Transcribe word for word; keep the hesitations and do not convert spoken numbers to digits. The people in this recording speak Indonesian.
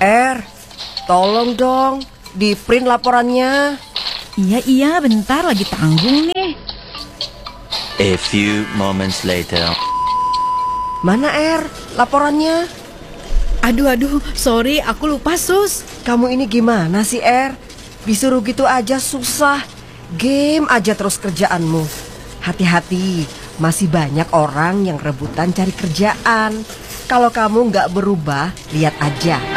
Er, tolong dong, di print laporannya. Iya, iya, bentar lagi tanggung nih. A few moments later. Mana Er, laporannya? Aduh, aduh, sorry, aku lupa, Sus. Kamu ini gimana sih Er? Disuruh gitu aja susah. Game aja terus kerjaanmu. Hati-hati, masih banyak orang yang rebutan cari kerjaan. Kalau kamu nggak berubah, lihat aja